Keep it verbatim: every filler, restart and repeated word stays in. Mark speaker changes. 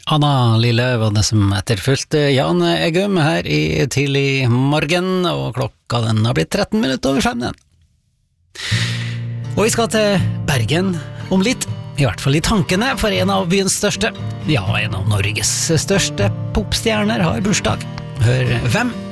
Speaker 1: Anna Lille var det som etterfulgte Jan Eggum her i tidlig morgen, og klokka den har blitt tretten minutter over fem den. Og vi skal til Bergen om litt, i hvert fall i tankene, for en av byens største, ja, en av Norges største popstjerner har bursdag. Hør hvem?